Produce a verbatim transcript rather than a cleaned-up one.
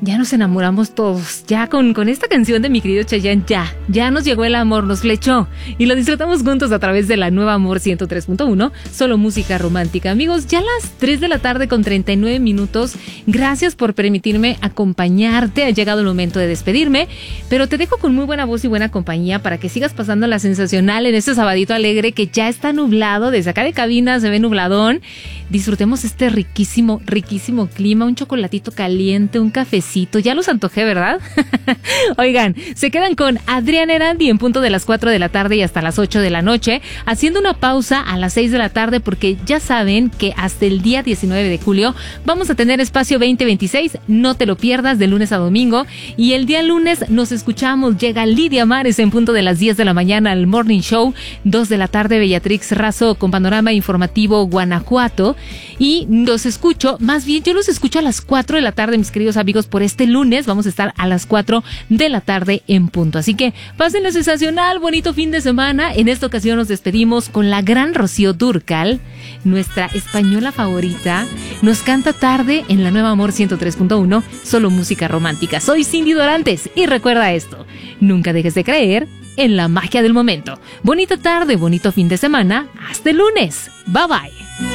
Ya nos enamoramos todos, ya con, con esta canción de mi querido Chayanne, ya, ya nos llegó el amor, nos flechó y lo disfrutamos juntos a través de la nueva Amor ciento tres punto uno, solo música romántica. Amigos, ya las tres de la tarde con treinta y nueve minutos, gracias por permitirme acompañarte, ha llegado el momento de despedirme, pero te dejo con muy buena voz y buena compañía para que sigas pasando la sensacional en este sabadito alegre que ya está nublado, desde acá de cabina se ve nubladón. Disfrutemos este riquísimo, riquísimo clima, un chocolatito caliente, un cafecito, ya los antojé, ¿verdad? Oigan, se quedan con Adrián Erandi en punto de las cuatro de la tarde y hasta las ocho de la noche, haciendo una pausa a las seis de la tarde porque ya saben que hasta el día diecinueve de julio vamos a tener espacio veinte veintiséis, no te lo pierdas de lunes a domingo, y el día lunes nos escuchamos, llega Lidia Mares en punto de las diez de la mañana al Morning Show, dos de la tarde Beatrix Razo con Panorama Informativo Guanajuato, y los escucho, más bien yo los escucho a las cuatro de la tarde, mis queridos amigos, por este lunes vamos a estar a las cuatro de la tarde en punto, así que pásenlo sensacional, bonito fin de semana. En esta ocasión nos despedimos con la gran Rocío Dúrcal, nuestra española favorita, nos canta Tarde en la nueva Amor ciento tres punto uno, solo música romántica. Soy Cindy Dorantes y recuerda esto, nunca dejes de creer en la magia del momento. Bonita tarde, bonito fin de semana, hasta el lunes, bye bye.